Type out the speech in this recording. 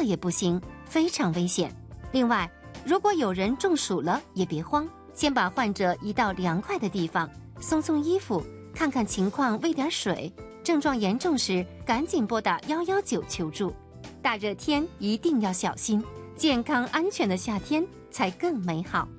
也不行，非常危险。另外，如果有人中暑了，也别慌，先把患者移到凉快的地方，松松衣服，看看情况，喂点水。症状严重时，赶紧拨打119求助。大热天一定要小心，健康安全的夏天才更美好。